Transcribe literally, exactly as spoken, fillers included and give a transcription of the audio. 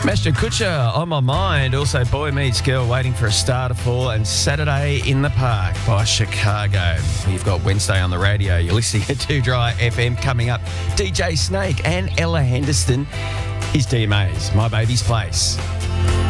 Ashton Kutcher on my mind. Also, Boy Meets Girl waiting for a star to fall, and Saturday in the Park by Chicago. You've got Wednesday on the radio. You're listening to two Dry F M. Coming up, D J Snake and Ella Henderson. Here's D M A's My Baby's Place.